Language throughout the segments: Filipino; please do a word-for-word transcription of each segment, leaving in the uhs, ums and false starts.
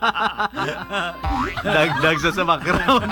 Dagdag sa sa background.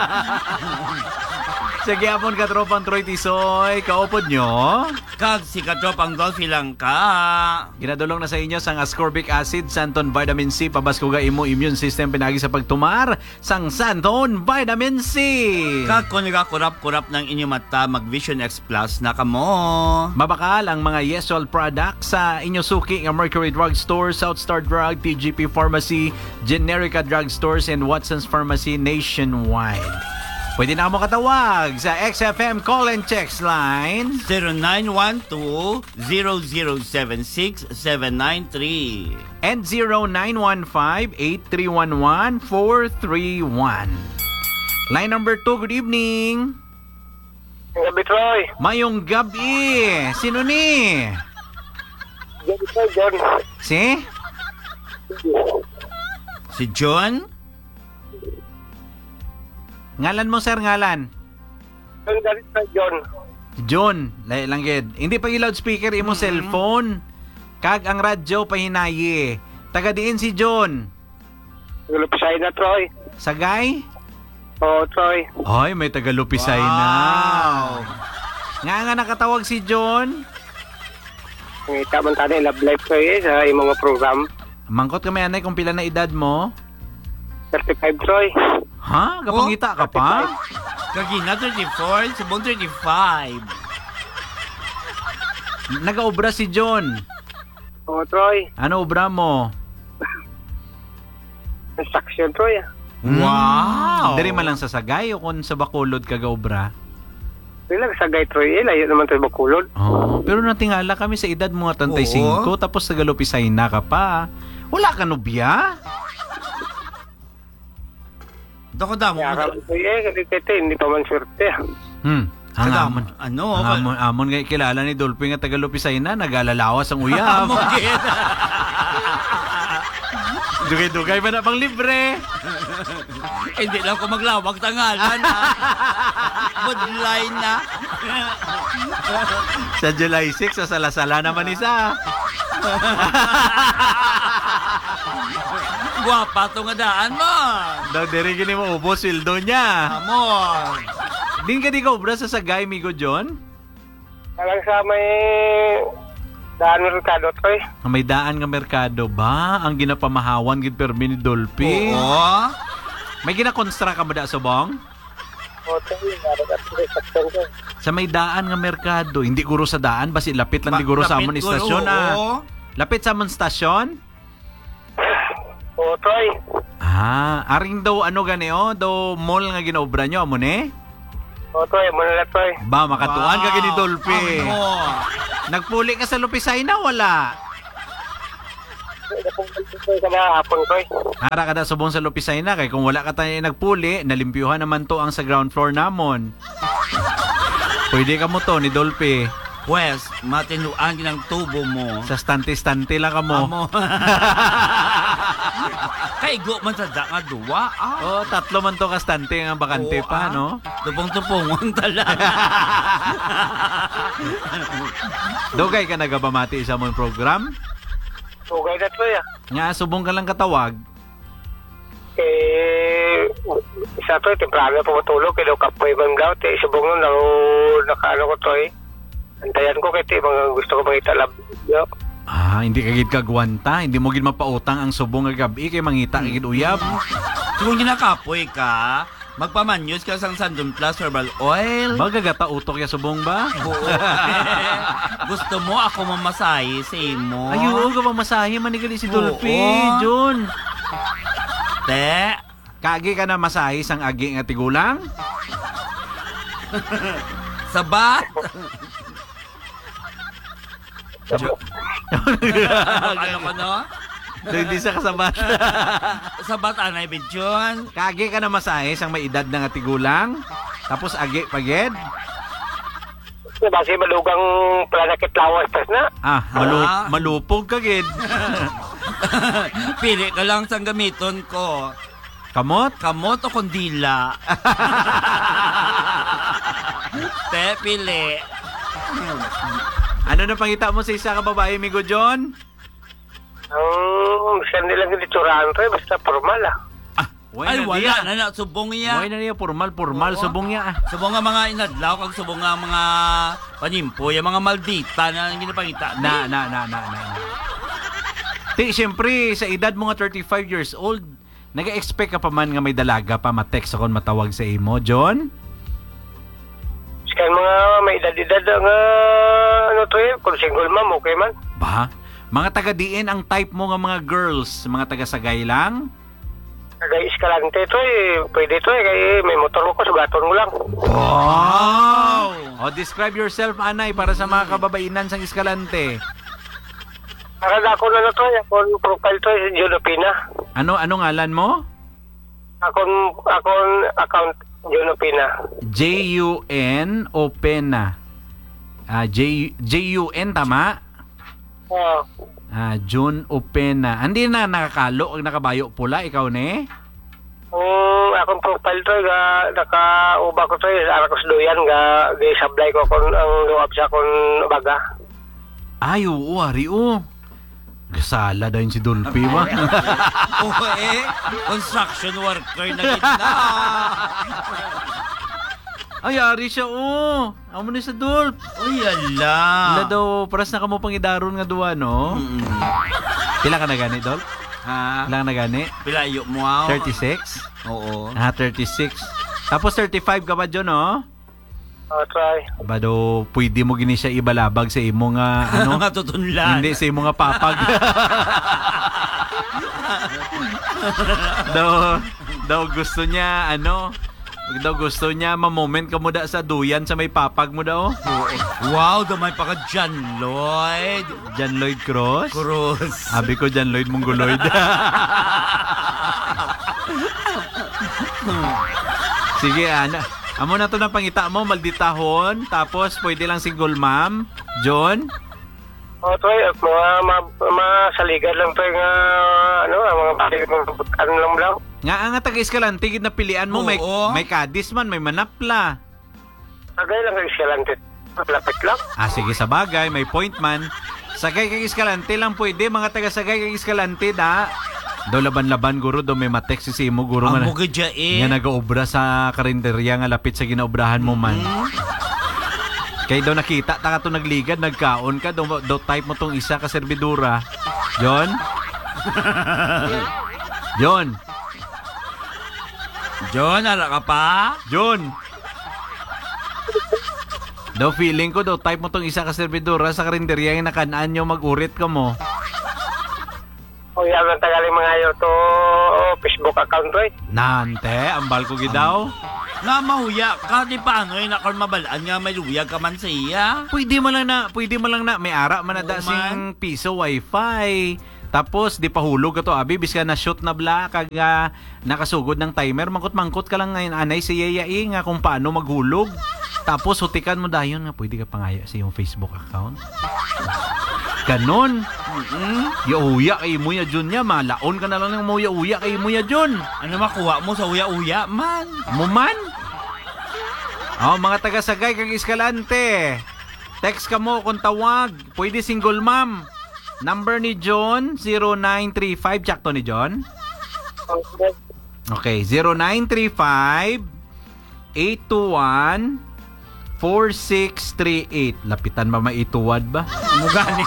Sige, apon ka tropang Troy Tisoy. Kaupod nyo. Kag si katropang Dolphy lang ka. Ginadulong na sa inyo sang ascorbic acid, Santon Vitamin C, pabaskuga imo immune system pinagi sa pagtumar sang Santon Vitamin C. Kag kung nagakurap-kurap ng inyong mata, mag Vision X Plus na kamo. Mabakal ang mga Yesol products sa inyo suki ng Mercury Drug Store, Southstar Drug, T G P Pharmacy, Generica Drug Stores, and Watson's Pharmacy nationwide. Pwede na mo katawag sa X F M call and text line zero nine one two, zero zero seven six, seven nine three and zero nine one five, eight three one one, four three one. Line number two, good evening. Gabi, Troy. Mayong gabi. Sino ni? Gabi, Troy, John. Si? Si John? Ngalan mo, sir, ngalan? John, Gabi, Troy, John. John, lahi lang gid. Hindi pa i-loudspeaker imo Mm-hmm. cellphone. Kag ang radyo pahinayi. Taga diin si John. Lupisay na, Troy. Sagay? Oo, Troy. Ay, may taga Lupisay na. Nga nga nakatawag si John. Ngita man tayo, love life, Troy, eh, sa imong mga program. Mangkot kami anay kung pila na edad mo. thirty-five, Troy. Ha? Kapangita ka pa? Kagina thirty-four, subong thirty-five. Nag-obra si John. Oo, Troy. Ano obra mo? Construction, Troy. ah. Wow! Dari man lang sa Sagay o kung sa Bacolod ka gaobra? Bilang sagay, Troy, eh, layo naman tayo Bacolod. Oh, pero natingala kami sa edad mo nga thirty-five, Oo. tapos sa Galupisay na ka pa. Wala ka nobya? Dako damo. Kaya ka, Troy, eh, kasi kete, hindi pa man swerte. ah. Hmm. Ang Kada- amon. ano, Ang ka- amon, amon nga kilala ni Dolphy nga taga Lupisay na, nag-alalawas ang uyab. Amo gid. Dugay-dugay ba na pang libre? Hindi lang ko maglawag tangalan ha. Budlay na. Sa July six, sa Salasala naman isa. Guwapa to nga daan mo. Daw, diri gini mo ubos sildo niya. Amor. Din ka di ka obra sa Sagay, Migo John? Talang sa may daan merkado, Troy. May daan nga merkado ba? Ang ginapamahawan gid permi ni Dolphy. Oo. May ginakonstruct ka ba da subong? Oo, Troy. Naragat ko sa section ko. Sa may daan nga merkado, hindi guro sa daan, basi lapit lang di guro sa amon Lapit ko, istasyon oo. ah. Lapit sa amon stasyon? Oo, Troy. Ah, aring daw ano gani oh, daw mall nga ginaobra nyo amo ni? Oo, Troy. Muna na, Troy. Ba makatuan ka gini Dolphy. Amor. Nagpuli ka sa Lupisay na wala. Troy, kada hapon, Troy. Ara kada subong sa Lupisay na kay kung wala ka tayo nagpuli, nalimpyuhan naman to ang sa ground floor namon. Pwede ka mo to ni Dolphy. Wes, matinuan ng tubo mo. Sa stante-stante lang ka mo. Amo. Kaigo man sa da nga duwa. Ah. Oh, tatlo man to ka stante nga bakante Oo, pa, ah. no? Tupong-tupongon talaga. Dugay ka nagabamati sa mong program? Ugay na, Troy, ah. Nga subong ka lang katawag. Eh, isa, Troy, temprano na pumatulog. Kaya kapoy man daw. Te, subong nun, nang nakaano ko, Troy. Antayan ko kaya, te, mga gusto ko makita lab. Yo. Ah, hindi ka gid kagwanta, hindi mo gid mapautang ang subong nga gabi kay mangita gid uyab. Kung ginakapoy ka, magpamanyos ka sang Sandon Plus Herbal Oil. Magagata utok ya subong ba? Oo. Gusto mo ako mamasahe sa imo? Ayo, ka masahe manigali si Dolphy, Oo. John. Te, Kagi ka na masahe sang agi nga tigulang? sabat. ano ko no? So, hindi sa kasabat. Sabat anay bidyon. Kagi ka na masahe sang may edad na nga tigulang? Tapos agi paged? Basi malugang planakit lawas tas na. Ah, malu- Ah. malupog ka gid. Pili ka lang sang gamiton ko. Kamot? Kamot o kondila? Te, pili. Ano na pangita mo sa isa ka babae, Migo John? Ang siya nilang giniturahan to, basta formal ah. Way Ay, na wala diya. na na. Subong iya. Way na niya, formal, formal, Oo. subong niya. ah. Subong nga mga inadlaw, kag subong nga mga panimpo, yung mga maldita na ginapangita. Na, na, na, na, na. na. Ti, siyempre, sa edad mo nga thirty-five years old, nag-expect ka pa man nga may dalaga pa ma-text ako matawag sa imo, John? Kaya mga may edad-edad nga, ano to eh, kung single ma'am, okay man. Ba? Mga taga-diin ang type mo nga mga girls, mga taga-sagay lang? Kagay Escalante to eh, pwede to eh, kaya may motor ko, sugaton mo lang. Wow! O, describe yourself, Anay, para sa mga kababainan sa Escalante. Nakada ako na na to eh, akong profile to eh, Junopina. Ano, ano ngalan mo? Akong, akong account, Junopina. J U N o Pena? Ah, J U N, tama? Oo. Ah, June Opena. Hindi na nakakalo ang nakabayo pula, ikaw ne? Ang akong profile to eh, ga, naka-uba ko to eh, ara ko sa duyan, ga, ga sablay ko kung ang luwab sa akong baga. Ay, oo, ari, oo. Gasala daw yun si Dolphy, ba? Oo eh, construction worker na kita. Ay, ari siya, oo. Amo ni sa Dolph. Uy, ala. Wala daw, paras na ka mo pangidaron nga duwa, no? Mm. Pila ka na gani, Dolph? Ha? Pila ka na gani? Pilayo mo ako. thirty-six? Oo. Ah, thirty-six. Tapos thirty-five ka ba, John, no? Oh, try. Ba daw, pwede mo gini siya ibalabag sa imo nga, ano? Nga tutunlan. Hindi, sa imo nga papag. daw, daw gusto niya, ano? Daw gusto niya, ma-moment ka mo da sa duyan sa may papag mo daw. Wow, damay pa ka John Lloyd. John Lloyd Cross? Cruz. Sabi ko, John Lloyd Mongoloid. Sige, ana. Amo na to ng pangita mo, malditahon. Tapos, pwede lang single mom. John? Oh, try. Mga ma- masaligan lang to yung uh, ano, mga balik ano lang lang. Nga nga taga-Escalante, tigid na pilian mo. May, Oo. may kadis man, may manapla. Agay lang kay Escalante. Lapit lang. Ah, sige, sa bagay, may point man. Sagay kay Escalante lang pwede. Mga taga-sagay kay Escalante, da. Daw laban-laban, guro. Daw may matext si mo, guro. Ang Nga, mugid dya eh. nga nag-obra sa karinderya nga lapit sa ginaobrahan mo man. Kaya daw nakita, taka to nagligad, nagkaon ka, daw, daw type mo tong isa ka servidura. John? John? John, ala ka pa? John? Daw feeling ko, daw type mo tong isa ka servidura sa karinderya yung nakanaan nyo, mag-urit ka mo. O yan ang tagaling mga yo to oh, Facebook account to eh. Nante, ambal ko gidaw. Nga mahuya ka, di paano eh, nakon mabalaan nga may luyag ka man sa iya. Pwede mo lang na, pwede mo lang na, may ara man na Oo, da sing piso wifi. Tapos, di pa hulog ka to, abi, bis ka na shoot na bla, kag uh, nakasugod ng timer, mangkot-mangkot ka lang ngayon, anay si Yaya eh, nga kung paano maghulog. Tapos, hutikan mo dayon nga, pwede ka pangaya sa iyong Facebook account. Ganon. Mm-hmm. Yauya kay mo ya Jun niya, malaon ka na lang ng mo yauya kay mo ya Jun. Ano makuha mo sa uya-uya man? Muman. Oh, mga taga-sagay kag Escalante. Text ka mo kung tawag. Pwede single mom. Number ni John, zero nine three five. Check to ni John. Okay, zero nine three five eight two one four six three eight. Lapitan ba maituwad ba? Mugani.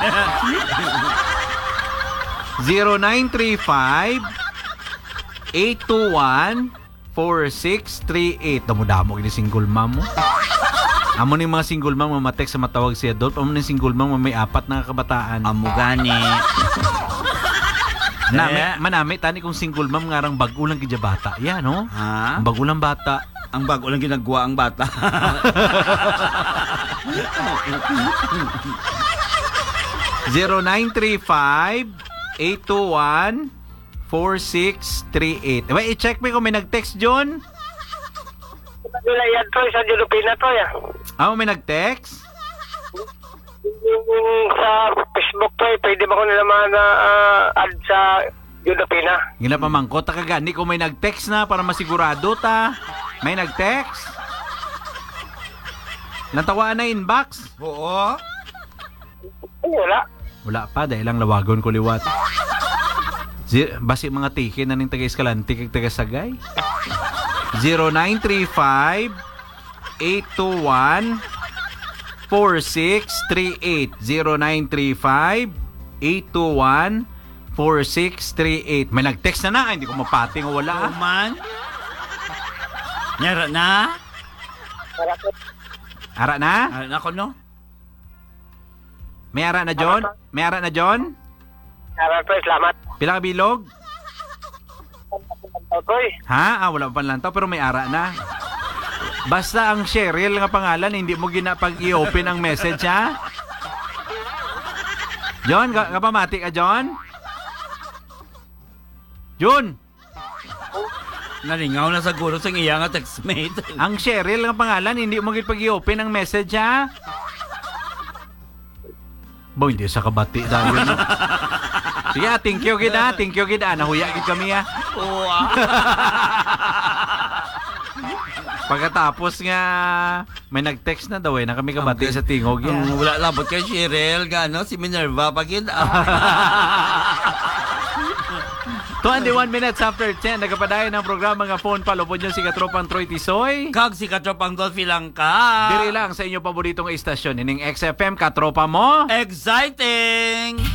zero nine three five eight two one four six three eight. Damo-damo kini single mom mo. Amo ni mga single mom mamatek sa matawag si adult. Amo ni single mom may apat na kabataan. Amugani. Nami, Eh. manami tani kung single mom ngarang bago lang kidya bata. Yan no? Ha? Ang bago lang bata. Ang bago lang ginagawa ang bata. zero nine three five eight two one four six three eight. Wait, i-check me kung may nag-text, John. Nila yan to sa Junopina to ya. Ah, may nag-text? Yung sa Facebook to eh, pwede ba ko nila mga uh, add sa Junopina? Gila pa mangkot ta kagani kung may nag-text na para masigurado ta. May nag-text? Natawaan na inbox? Oo. Ay, wala. Wala pa, dahil lang lawagon ko liwat. Zi- basi mga tikin na ning taga Escalante kag taga Sagay. zero nine three five eight two one four six three eight zero nine three five eight two one four six three eight. May nag-text na na, hindi ko mapating o wala. ah. Man. Nyara na? Ara na? Ah, nako no? May ara na John? May ara na John? Salamat po, salamat. Pila ka bilog? Oy, Ha? Ah, wala pa lang to, pero may ara na. Basta ang Cheryl nga pangalan, hindi mo ginapag i-open ang message, ha? John, ka kapamati ka, John? John! Nalingaw na siguro sa iya nga textmate. Ang Cheryl nga pangalan, hindi mo ginapag i-open ang message, ha? Bo, hindi sa kabati dahil. No? Sige, ah, thank you, gid, ah. Thank you, gid, ah. Nahuya, gid kami, ah. Oo ah. Pagkatapos nga, may nag-text na daw eh, na kami kabati Okay. sa tingog yan. Um, wala labot kay Cheryl, gano, si Minerva, pagid. twenty-one minutes after ten, nagapadayon ng programa nga phone palo po dyan si Katropang Troy Tisoy. Kag si Katropang Dolphy lang ka. Diri lang sa inyong paboritong istasyon, ining X F M, Katropa mo. Exciting!